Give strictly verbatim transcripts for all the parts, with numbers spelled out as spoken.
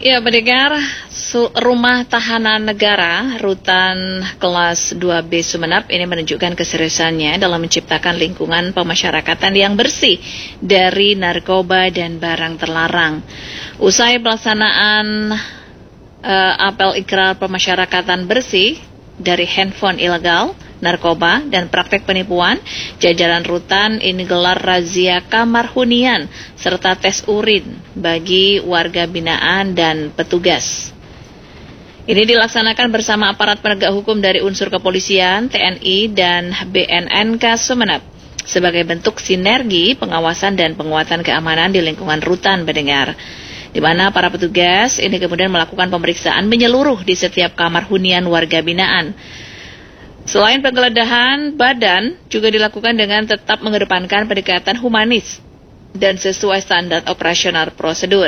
Ya, pendengar, Rumah Tahanan Negara Rutan Kelas dua B Sumeneb ini menunjukkan keseriusannya dalam menciptakan lingkungan pemasyarakatan yang bersih dari narkoba dan barang terlarang. Usai pelaksanaan uh, apel ikrar pemasyarakatan bersih dari handphone ilegal, narkoba, dan praktek penipuan, jajaran rutan ini gelar razia kamar hunian serta tes urin bagi warga binaan dan petugas. Ini dilaksanakan bersama aparat penegak hukum dari unsur kepolisian, T N I, dan B N N K Sumeneb sebagai bentuk sinergi pengawasan dan penguatan keamanan di lingkungan rutan, pendengar, di mana para petugas ini kemudian melakukan pemeriksaan menyeluruh di setiap kamar hunian warga binaan. Selain penggeledahan badan, juga dilakukan dengan tetap mengedepankan pendekatan humanis dan sesuai standar operasional prosedur.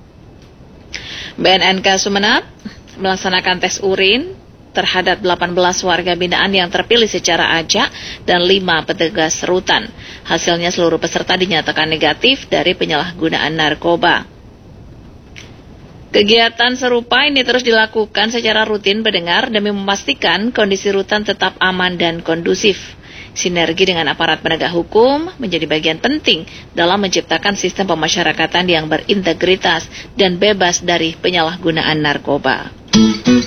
B N N K Sumeneb melaksanakan tes urin terhadap delapan belas warga binaan yang terpilih secara acak dan lima petugas rutan. Hasilnya seluruh peserta dinyatakan negatif dari penyalahgunaan narkoba. Kegiatan serupa ini terus dilakukan secara rutin, pendengar, demi memastikan kondisi rutan tetap aman dan kondusif. Sinergi dengan aparat penegak hukum menjadi bagian penting dalam menciptakan sistem pemasyarakatan yang berintegritas dan bebas dari penyalahgunaan narkoba.